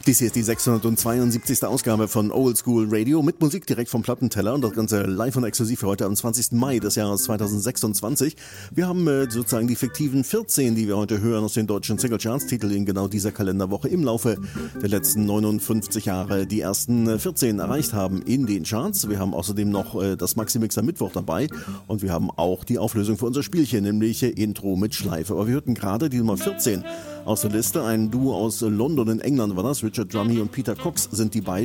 Dies hier ist die 672. Ausgabe von Old School Radio mit Musik direkt vom Plattenteller und das Ganze live und exklusiv für heute am 20. Mai des Jahres 2026. Wir haben sozusagen die fiktiven 14, die wir heute hören aus den deutschen Singlecharts-Titeln in genau dieser Kalenderwoche im Laufe der letzten 59 Jahre die ersten 14 erreicht haben in den Charts. Wir haben außerdem noch das Maxi-Mix am Mittwoch dabei und wir haben auch die Auflösung für unser Spielchen, nämlich Intro mit Schleife. Aber wir hörten gerade die Nummer 14 aus der Liste, ein Duo aus London in England war das, Richard Drummie und Peter Cox sind die beiden.